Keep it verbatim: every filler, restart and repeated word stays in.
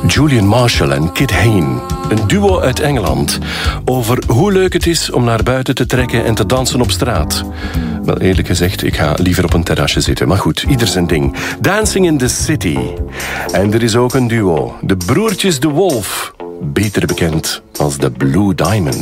Julian Marshall en Kit Hain. Een duo uit Engeland. Over hoe leuk het is om naar buiten te trekken en te dansen op straat. Wel, eerlijk gezegd, ik ga liever op een terrasje zitten. Maar goed, ieder zijn ding. Dancing in the City. En er is ook een duo. De broertjes De Wolf. Beter bekend als de Blue Diamonds.